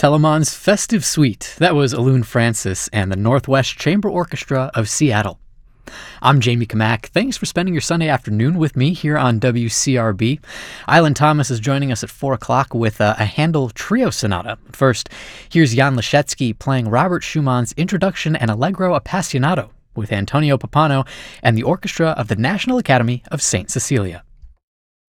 Telemann's Festive Suite. That was Alun Francis and the Northwest Chamber Orchestra of Seattle. I'm Jamie Kamak. Thanks for spending your Sunday afternoon with me here on WCRB. Island Thomas is joining us at 4 o'clock with a Handel Trio Sonata. First, here's Jan Leszecki playing Robert Schumann's Introduction and Allegro Appassionato with Antonio Pappano and the Orchestra of the National Academy of St. Cecilia.